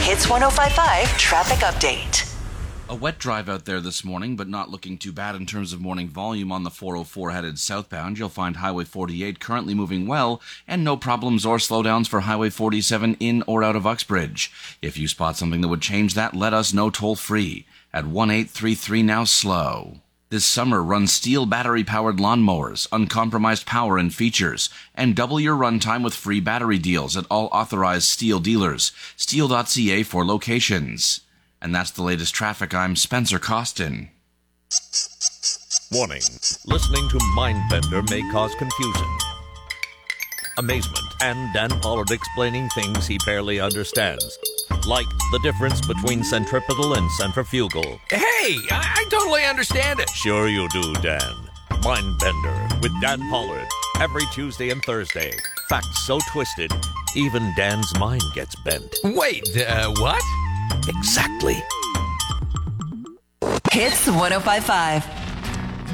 Hits 105.5 traffic update. A wet drive out there this morning, but not looking too bad in terms of morning volume on the 404 headed southbound. You'll find Highway 48 currently moving well, and no problems or slowdowns for Highway 47 in or out of Uxbridge. If you spot something that would change that, let us know toll-free at 1-833-NOW-SLOW. This summer, run STIHL battery-powered lawnmowers, uncompromised power and features, and double your runtime with free battery deals at all authorized STIHL dealers. STIHL.ca for locations. And that's the latest traffic. I'm Spencer Costin. Warning. Listening to Mindbender may cause confusion, amazement, and Dan Pollard explaining things he barely understands. Like the difference between centripetal and centrifugal. Hey, I totally understand it. Sure you do, Dan. Mindbender with Dan Pollard. Every Tuesday and Thursday. Facts so twisted, even Dan's mind gets bent. Wait, what? Exactly. Hits 105.5.